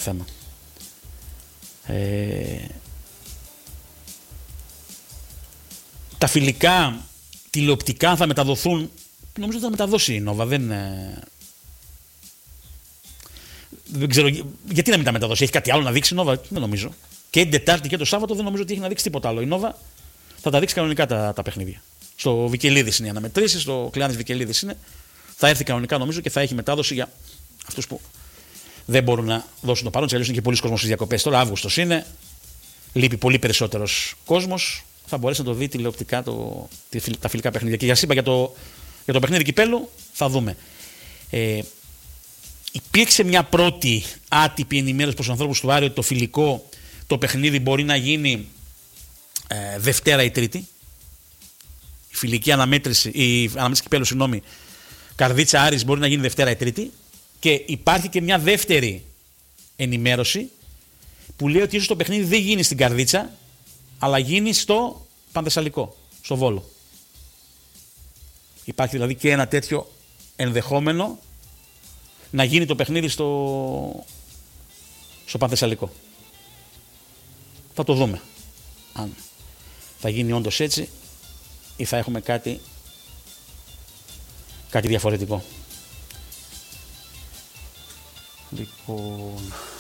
θέμα. Τα φιλικά τηλεοπτικά θα μεταδοθούν. Νομίζω ότι θα μεταδώσει η Νόβα. Δεν ξέρω γιατί να μην τα μεταδώσει. Έχει κάτι άλλο να δείξει η Νόβα? Δεν νομίζω. Και την Τετάρτη και το Σάββατο δεν νομίζω ότι έχει να δείξει τίποτα άλλο. Η Νόβα θα τα δείξει κανονικά τα παιχνίδια. Στο Βικελίδης είναι οι αναμετρήσεις, στο Κλεάνης Βικελίδης είναι. Θα έρθει κανονικά νομίζω και θα έχει μετάδοση για αυτούς που δεν μπορούν να δώσουν το παρόν. Αλλιώς είναι και πολλοί κόσμος στις διακοπές. Τώρα Αύγουστος είναι. Λείπει πολύ περισσότερος κόσμος. Θα μπορέσει να το δει τηλεοπτικά τα φιλικά παιχνίδια. Και για σας είπα για το παιχνίδι κυπέλλου θα δούμε. Υπήρξε μια πρώτη άτυπη ενημέρωση προς τους ανθρώπους του Άρη ότι το φιλικό το παιχνίδι μπορεί να γίνει Δευτέρα ή Τρίτη. Η φιλική αναμέτρηση, η αναμέτρηση κυπέλλου, συγγνώμη, Καρδίτσα Άρης μπορεί να γίνει Δευτέρα ή Τρίτη. Και υπάρχει και μια δεύτερη ενημέρωση που λέει ότι ίσως το παιχνίδι δεν γίνει στην Καρδίτσα, αλλά γίνει στο Πανθεσσαλικό, στο Βόλο. Υπάρχει δηλαδή και ένα τέτοιο ενδεχόμενο να γίνει το παιχνίδι στο Πανθεσσαλικό. Θα το δούμε αν θα γίνει όντως έτσι ή θα έχουμε κάτι διαφορετικό. Λοιπόν...